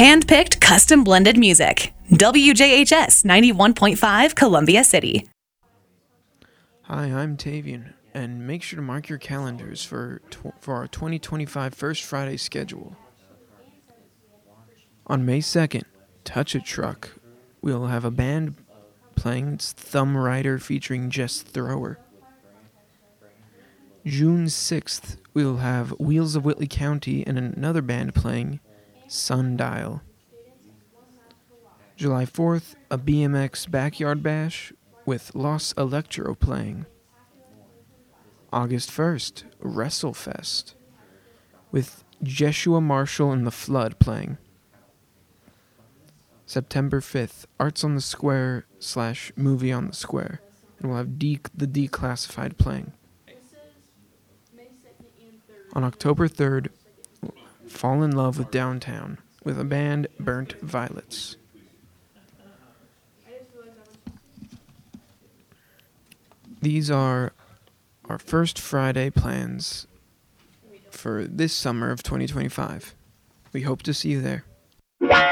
Hand-picked, custom-blended music. WJHS 91.5 Columbia City. Hi, I'm Tavian, and make sure to mark your calendars for our 2025 First Friday schedule. On May 2nd, Touch It Truck, we'll have a band playing Thumb Rider featuring Jess Thrower. June 6th, we'll have Wheels of Whitley County and another band playing Sundial. July 4th, a BMX Backyard Bash with Los Electro playing. August 1st, WrestleFest with Jeshua Marshall and The Flood playing. September 5th, Arts on the Square / Movie on the Square, and we'll have the Declassified playing. On October 3rd, Fall in Love with Downtown with a band Burnt Violets. These are our First Friday plans for this summer of 2025. We hope to see you there.